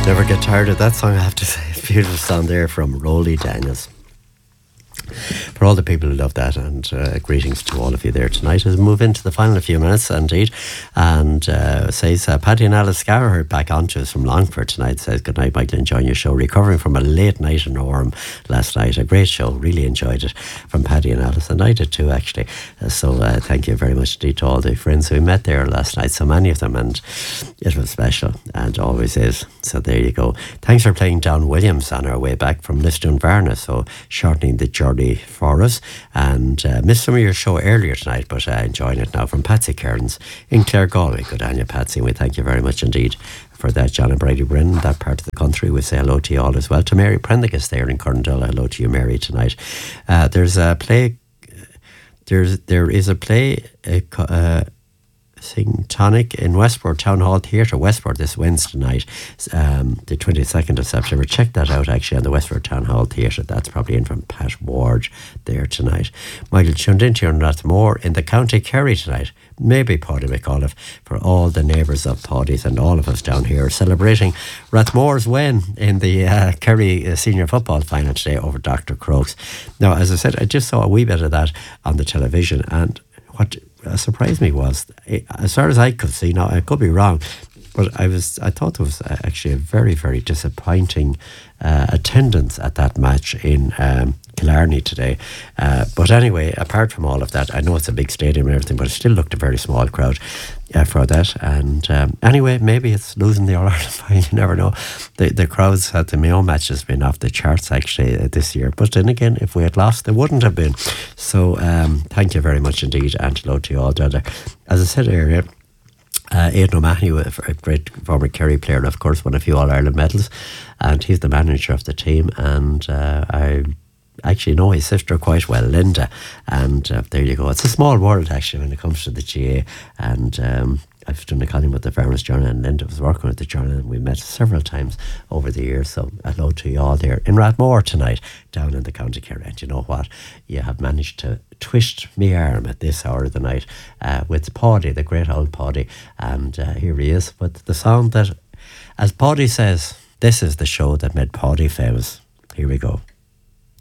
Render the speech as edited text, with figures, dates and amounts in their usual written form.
Never get tired of that song, I have to say. Beautiful song there from Rolly Daniels. For all the people who love that, and greetings to all of you there tonight as we move into the final few minutes indeed. And says Paddy and Alice Scarrer back on to us from Longford tonight. Says good night Michael, enjoying your show, recovering from a late night in Orm last night. A great show, really enjoyed it, from Paddy and Alice, and I did too actually. So thank you very much indeed to all the friends who met there last night, so many of them, and it was special and always is. So there you go. Thanks for playing Don Williams on our way back from Lisdoonvarna, so shortening the journey for us. And missed some of your show earlier tonight, but enjoying it now, from Patsy Cairns in Claregalway. Good on you, Patsy, and we thank you very much indeed for that. John and Brady Brennan, that part of the country, we say hello to you all as well. To Mary Prendergast there in Corndell, hello to you, Mary, tonight. There's a play, there is a play, Sing Tonic in Westport Town Hall Theatre, Westport, this Wednesday night, the 22nd of September. Check that out actually on the Westport Town Hall Theatre. That's probably in from Pat Ward there tonight. Michael tuned into your Rathmore in the County Kerry tonight. Maybe Paddy McAuliffe, for all the neighbours of Paddy's and all of us down here celebrating Rathmore's win in the Kerry senior football final today over Dr. Crokes. Now, as I said, I just saw a wee bit of that on the television, and what surprised me was, as far as I could see, now I could be wrong, but I thought there was actually a very, very disappointing attendance at that match in Killarney today. But anyway, apart from all of that, I know it's a big stadium and everything, but it still looked a very small crowd for that. And anyway, maybe it's losing the All-Ireland final, you never know. The crowds at the Mayo match has been off the charts actually this year, but then again, if we had lost, they wouldn't have been. So thank you very much indeed, and hello to you all down there. As I said earlier, Aidan O'Mahony, a great former Kerry player, and of course won a few All-Ireland medals, and he's the manager of the team. And I actually know his sister quite well, Linda, and there you go. It's a small world actually when it comes to the GA. And I've done a column with the Farmers Journal, and Linda was working with the Journal, and we met several times over the years. So hello to you all there in Rathmore tonight, down in the County Kerry. And you know what? You have managed to twist me arm at this hour of the night with Paddy, the great old Paddy. And here he is with the song that, as Paddy says, this is the show that made Paddy famous. Here we go.